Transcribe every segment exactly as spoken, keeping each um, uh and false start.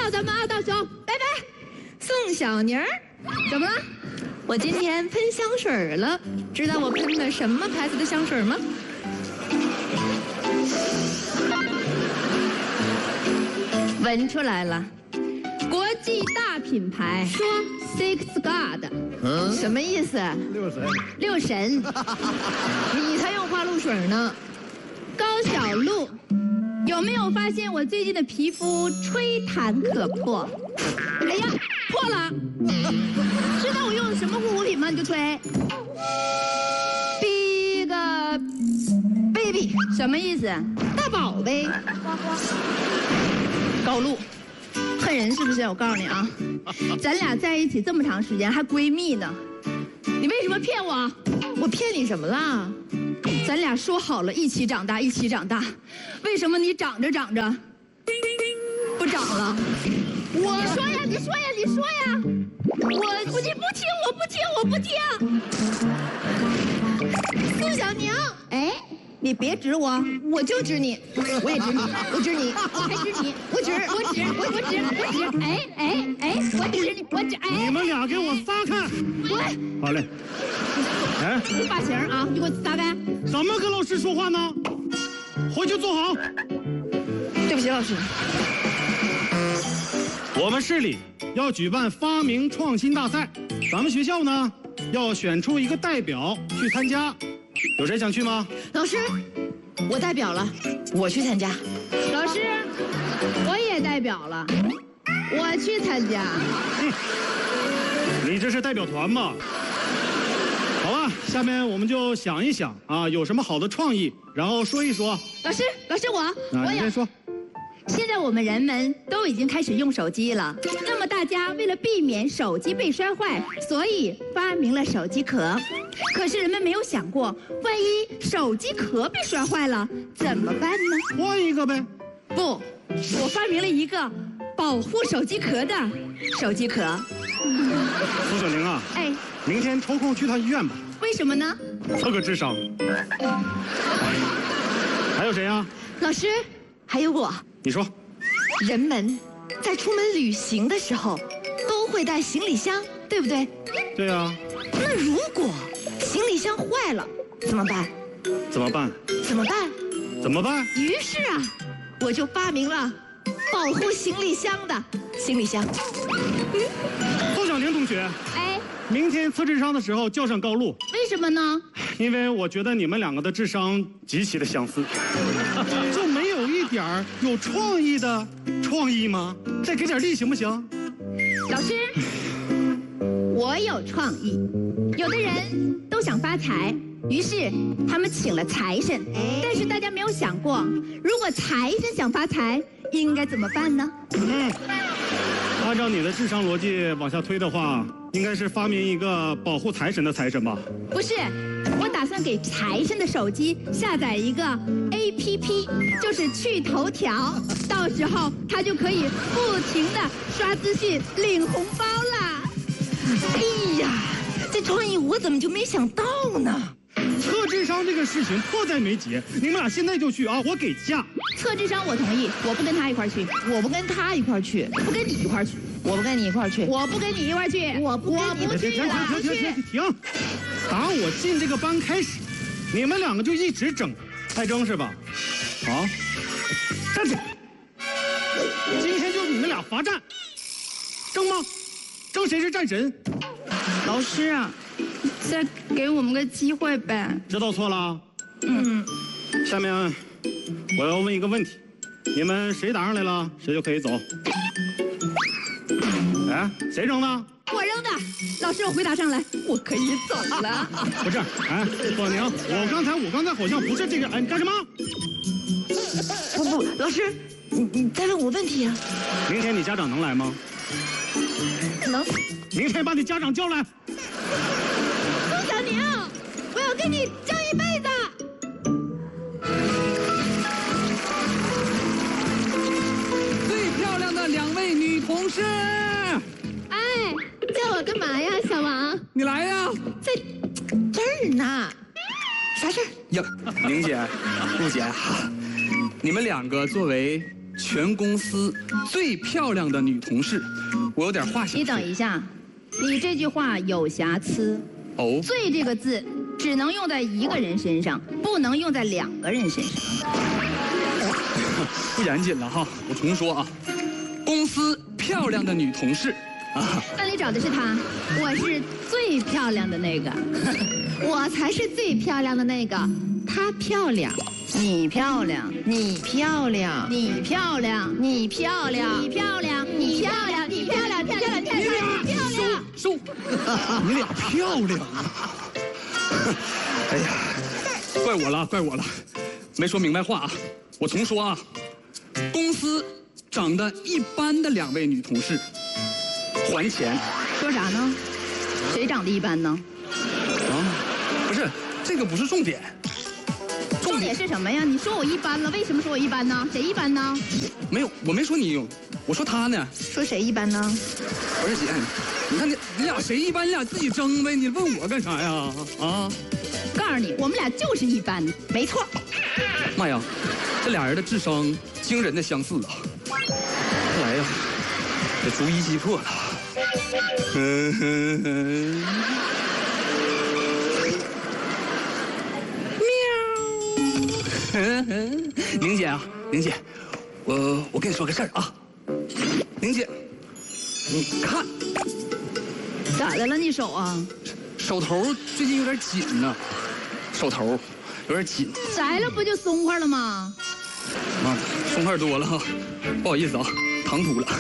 到咱们二道手，拜拜。 宋小宁儿，怎么了？我今天喷香水了，知道我喷的什么牌子的香水吗？闻出来了，国际大品牌，说 Six God， 嗯，什么意思？ 六神， 六神，你才用花露水呢。高小璐，有没有发现我最近的皮肤吹弹可破？哎呀，破了！知道我用什么护肤品吗？你就吹。Big Baby 什么意思？大宝贝。高露，恨人是不是？我告诉你啊，咱俩在一起这么长时间，还闺蜜呢，你为什么骗我？我骗你什么啦？咱俩说好了一起长大，一起长大，为什么你长着长着不长了？我说呀，你说呀，你说呀，我我你不听，我不听，我不听。宋小宁，哎。你别指我，我就指你，我也指你，我指你，我还指你，我指，我指，我我指，我指，哎哎哎，我指你，我指，哎。 你们俩给我撒开！ 滚！ 好嘞。哎， 你发型啊，你给我撒开！ 怎么跟老师说话呢？回去坐好。 对不起，老师。 我们市里要举办发明创新大赛，咱们学校呢要选出一个代表去参加。有谁想去吗？ 老师，我代表了，我去参加。老师，我也代表了，我去参加。 嗯，你这是代表团吗？好吧，下面我们就想一想啊，有什么好的创意，然后说一说。 老师，老师我， 啊， 我你先说。 现在我们人们都已经开始用手机了，那么大家为了避免手机被摔坏，所以发明了手机壳。可是人们没有想过，万一手机壳被摔坏了怎么办呢？ 换一个呗。 不，我发明了一个保护手机壳的手机壳。 苏小宁啊， 哎， 明天抽空去趟医院吧。 为什么呢？ 测个智商。还有谁啊？ 老师，还有我。 你说。 人们在出门旅行的时候都会带行李箱，对不对？ 对啊。 那如果行李箱坏了怎么办？ 怎么办？ 怎么办？ 怎么办？ 于是啊，我就发明了保护行李箱的行李箱。 宋小宁同学， 哎， 明天测智商的时候叫上高露。 为什么呢？ 因为我觉得你们两个的智商极其的相似，就没有一点儿有创意的创意吗？再给点力行不行？ 老师，我有创意。有的人都想发财，于是他们请了财神。但是大家没有想过，如果财神想发财，应该怎么办呢？ 嗯，按照你的智商逻辑往下推的话，应该是发明一个保护财神的财神吧？ 不是，我打算给财神的手机下载一个 A P P， 就是去头条，到时候他就可以不停的刷资讯领红包了。哎呀，这创意我怎么就没想到呢？ 测智商这个事情迫在眉睫，你们俩现在就去啊！我给假。 测智商我同意，我不跟他一块去，我不跟他一块去，不跟你一块去，我不跟你一块去，我不跟你一块去，我不跟你一块去， 停停停停停停！打我进这个班开始，你们两个就一直争，爱争是吧？好，站起！今天就你们俩罚站，争吗？争谁是战神？ 老师啊，再给我们个机会呗。 知道错了。 嗯。 下面我要问一个问题，你们谁答上来了，谁就可以走。哎，谁扔的？ 我扔的。老师，我回答上来，我可以走了。 不是，哎，左宁，我刚才我刚才好像不是这个，哎，你干什么？ 不不，老师，你你再问我问题啊。 明天你家长能来吗？ 能。 明天把你家长叫来。 宋小宁，我要跟你争一辈子。 最漂亮的两位女同事。 哎，叫我干嘛呀，小王？ 你来呀， 在这儿呢。啥事儿？ 呀，玲姐、陆姐，你们两个作为全公司最漂亮的女同事，我有点话想说。 你等一下，你这句话有瑕疵。 哦， 最这个字只能用在一个人身上，不能用在两个人身上。 不严谨了哈，我重说啊，公司漂亮的女同事啊。 那你找的是她，我是最漂亮的那个， 我才是最漂亮的那个，她漂亮， 你漂亮， 你漂亮， 你漂亮， 你漂亮， 你漂亮， 你漂亮，你漂亮，漂亮，漂亮， 你俩收收，你俩漂亮啊！哎呀，怪我了，怪我了，没说明白话啊！我重说啊，公司长得一般的两位女同事还钱。 说啥呢？谁长得一般呢？ 啊，不是，这个不是重点。 重点是什么呀？你说我一般了，为什么说我一般呢？谁一般呢？ 没有，我没说你，我说他呢。 说谁一般呢？ 不是姐，你看你你俩谁一般？你俩自己争呗，你问我干啥呀？啊！ 告诉你，我们俩就是一般，没错。 妈呀，这俩人的智商惊人的相似啊！看来呀，这逐一击破了。嗯哼哼。玲姐啊，玲姐，我我跟你说个事儿啊，玲姐，你看， 咋的了？你手啊？ 手头最近有点紧呢、啊，手头有点紧。 摘了不就松快了吗？ 妈，松快多了哈，不好意思啊，唐突了。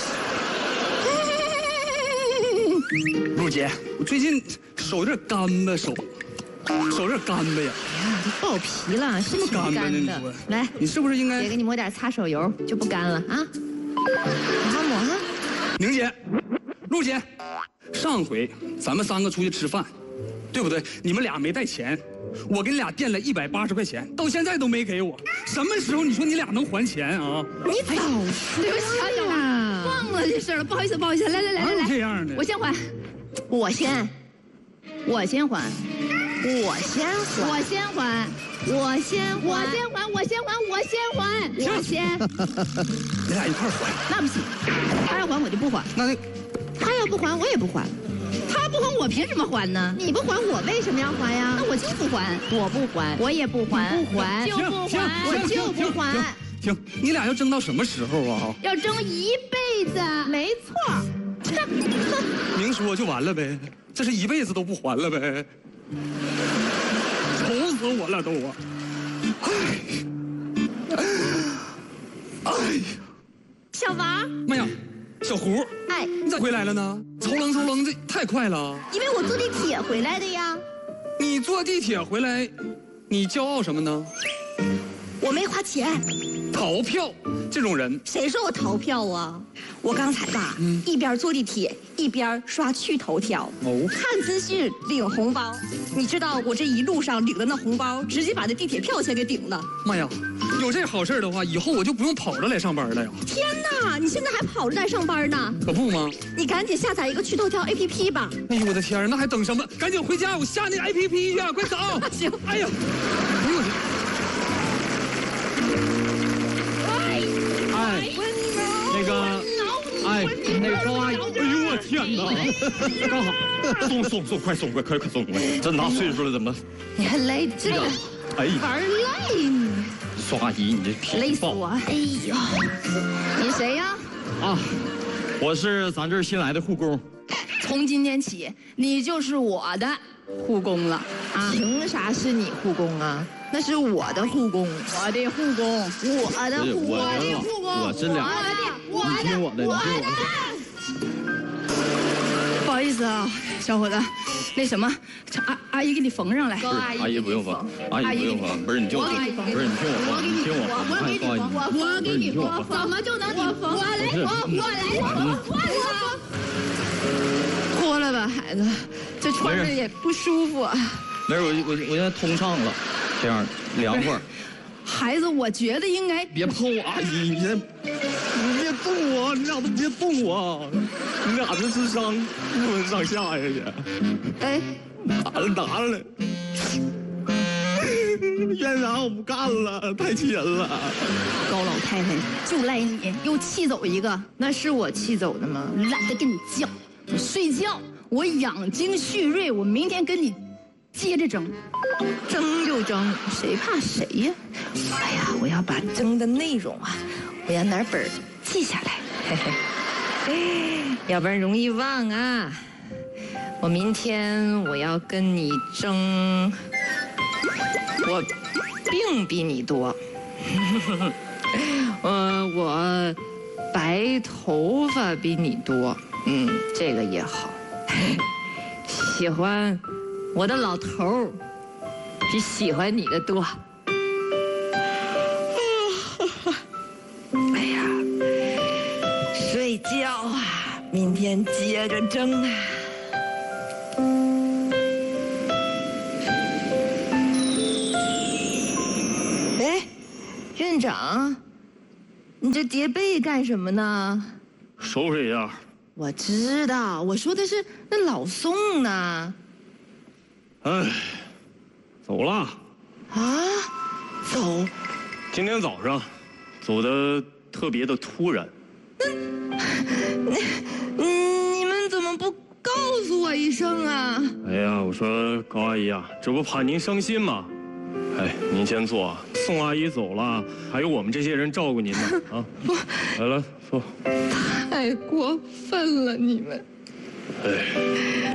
露姐，我最近手有点干呗，手。手有点干呗呀！ 爆皮了，是挺干干的。 呗呢，你来， 你是不是应该姐给你抹点擦手油，就不干了啊？抹哈抹哈。 宁姐，陆姐，上回咱们三个出去吃饭，对不对？你们俩没带钱，我给你俩垫了一百八十块钱，到现在都没给我。什么时候你说你俩能还钱啊？ 你早说对不起啊，小王，忘了这事了，不好意思，不好意思，来来来来来， 这样的， 我先还， 我先， 我先还。 我先还， 我先还， 我先还， 我先还，我先还，我先还，我先。 你俩一块还， 那不行，他要还我就不还。 那那他要不还我也不还， 他不还我凭什么还呢？ 你不还我为什么要还呀？ 那我就不还， 我不还， 我也不还， 不还就不行还， 我就不还。 行，你俩要争到什么时候啊？ 要争一辈子。 没错。 明说就完了呗，这是一辈子都不还了呗。愁死我了都啊！哎，哎呀， 小王， 妈呀，小胡， 哎， 你咋回来了呢？嗖楞嗖楞，这太快了。 因为我坐地铁回来的呀。 你坐地铁回来，你骄傲什么呢？ 我没花钱。 逃票，这种人， 谁说我逃票啊？我刚才吧，嗯、一边坐地铁一边刷趣头条， 哦， 看资讯领红包。你知道我这一路上领的那红包，直接把那地铁票钱给顶了。 妈呀，有这好事的话，以后我就不用跑着来上班了呀！ 天哪，你现在还跑着来上班呢？ 可不吗？ 你赶紧下载一个趣头条 A P P 吧。 哎呦我的天，那还等什么？赶紧回家，我下那 A P P 去，快走！ 行。 哎呀，哎呦我的。 哎，那个，哎，那个高阿姨，哎呦我天哪！刚好，送送送，快送快快快送快！这大岁数了怎么？ 你还累这个？ 哎呀， 玩累你！ 宋阿姨，你这皮累死我！哎呀， 你谁呀？ 啊，我是咱这儿新来的护工。 从今天起，你就是我的护工了啊！ 凭啥是你护工啊？那是我的护工， 我的护工， 我的护工， 我的护工， 我是两， 我的， 你听我的，你听我的。不好意思啊，小伙子，那什么，阿阿姨给你缝上来。 不是，阿姨不用缝，阿姨不用缝，不是你听我说，不是你听我说，你听我说， 我给你缝，我给你缝，怎么就能你缝？我来缝，我来缝，我来缝。脱了吧，孩子，这穿着也不舒服啊。 没事，我我我现在通畅了，这样凉快。 孩子，我觉得应该别碰我，阿姨，你别你别动我，你俩都别动我，你俩这智商不分上下呀也。 哎， 拿了拿了。 院长，我不干了，太气人了。 高老太太，就赖你又气走一个， 那是我气走的吗？ 懒得跟你犟，我睡觉，我养精蓄锐，我明天跟你接着争， 争就争，谁怕谁呀？哎呀，我要把争的内容啊，我要拿本记下来，嘿嘿，要不然容易忘啊。我明天我要跟你争，我病比你多，呃，我白头发比你多，嗯，这个也好。喜欢我的老头儿比喜欢你的多。哎呀，睡觉啊，明天接着争啊。哎，院长，你这叠被干什么呢？ 收拾一下。 我知道，我说的是那老宋呢。 哎，走了。 啊，走？ 今天早上，走的特别的突然。 嗯，你们怎么不告诉我一声啊？ 哎呀，我说高阿姨啊，这不怕您伤心吗？哎，您先坐，宋阿姨走了，还有我们这些人照顾您呢啊！来来，坐。 太过分了，你们！ 哎，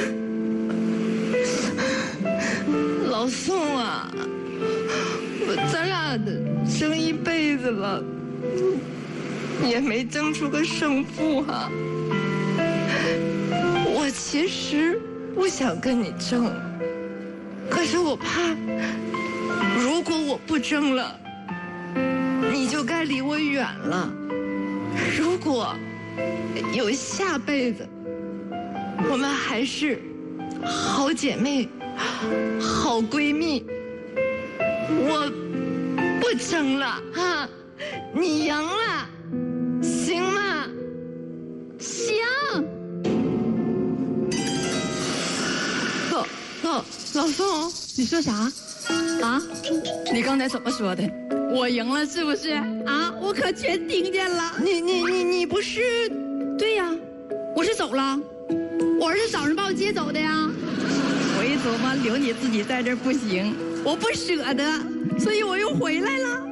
老宋啊，我咱俩争一辈子了，也没争出个胜负哈、啊。我其实不想跟你争，可是我怕，如果我不争了，你就该离我远了。如果有下辈子，我们还是好姐妹、好闺蜜，我不争了哈，你赢了，行吗？ 行。 老老老宋， 你说啥？啊？你刚才怎么说的？我赢了是不是？啊，我可全听见了。 你你你你不是？ 对呀，我是走了，我儿子早上把我接走的呀。我一琢磨留你自己在这儿不行，我不舍得，所以我又回来了。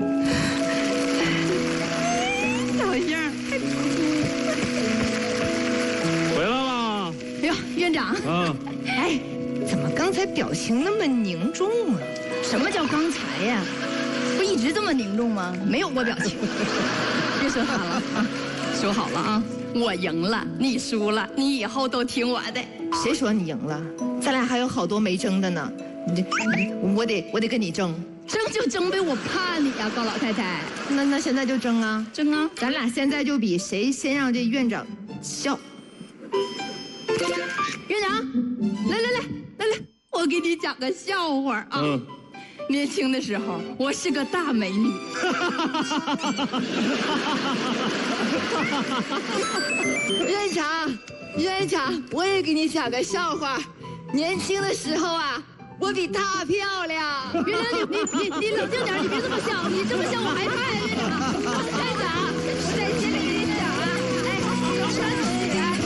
小样儿，还哭。 回来了。 哎呦，院长。 啊。 哎，怎么刚才表情那么凝重啊？ 什么叫刚才呀？不一直这么凝重吗？没有过表情。别说他了啊，说好了啊，我赢了，你输了，你以后都听我的。 谁说你赢了？咱俩还有好多没争的呢。你我得我得跟你争， 争就争呗，我怕你呀、啊，高老太太。 那那现在就争啊， 争啊！ 咱俩现在就比谁先让这院长笑。 院长，来来来来来，我给你讲个笑话啊。嗯。年轻的时候，我是个大美女。 院长，院长，我也给你讲个笑话。年轻的时候啊，我比她漂亮。 院长，你你你你冷静点，你别这么笑，你这么笑我害怕呀，院长。